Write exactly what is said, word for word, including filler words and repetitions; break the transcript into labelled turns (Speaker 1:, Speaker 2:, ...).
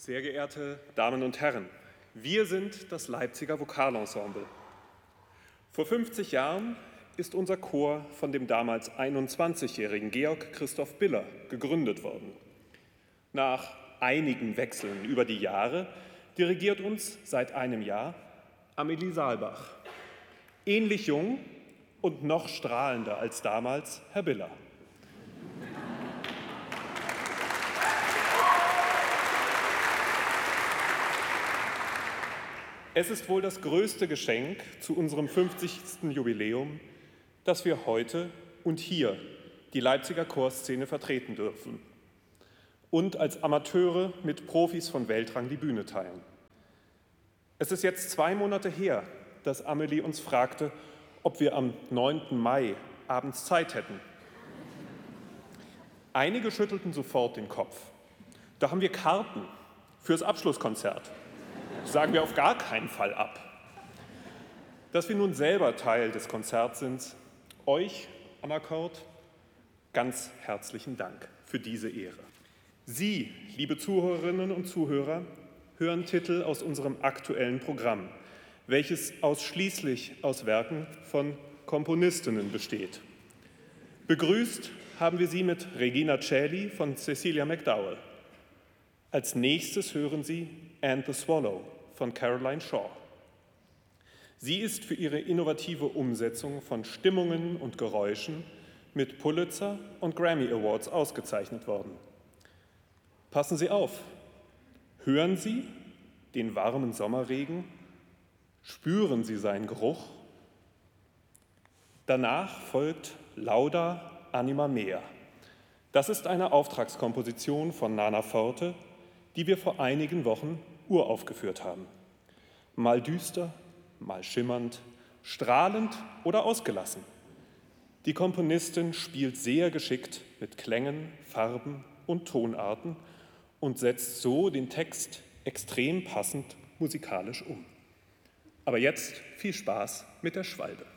Speaker 1: Sehr geehrte Damen und Herren, wir sind das Leipziger Vokalensemble. Vor fünfzig Jahren ist unser Chor von dem damals einundzwanzigjährigen Georg Christoph Biller gegründet worden. Nach einigen Wechseln über die Jahre dirigiert uns seit einem Jahr Amelie Saalbach. Ähnlich jung und noch strahlender als damals Herr Biller. Es ist wohl das größte Geschenk zu unserem fünfzigsten Jubiläum, dass wir heute und hier die Leipziger Chorszene vertreten dürfen und als Amateure mit Profis von Weltrang die Bühne teilen. Es ist jetzt zwei Monate her, dass Amelie uns fragte, ob wir am neunten Mai abends Zeit hätten. Einige schüttelten sofort den Kopf. Da haben wir Karten fürs Abschlusskonzert. Sagen wir auf gar keinen Fall ab. Dass wir nun selber Teil des Konzerts sind, euch am Akkord, ganz herzlichen Dank für diese Ehre. Sie, liebe Zuhörerinnen und Zuhörer, hören Titel aus unserem aktuellen Programm, welches ausschließlich aus Werken von Komponistinnen besteht. Begrüßt haben wir Sie mit Regina Coeli von Cecilia McDowell. Als nächstes hören Sie And the Swallow von Caroline Shaw. Sie ist für ihre innovative Umsetzung von Stimmungen und Geräuschen mit Pulitzer und Grammy Awards ausgezeichnet worden. Passen Sie auf, hören Sie den warmen Sommerregen, spüren Sie seinen Geruch. Danach folgt Lauda Anima Mea. Das ist eine Auftragskomposition von Nana Forte, die wir vor einigen Wochen uraufgeführt haben. Mal düster, mal schimmernd, strahlend oder ausgelassen. Die Komponistin spielt sehr geschickt mit Klängen, Farben und Tonarten und setzt so den Text extrem passend musikalisch um. Aber jetzt viel Spaß mit der Schwalbe.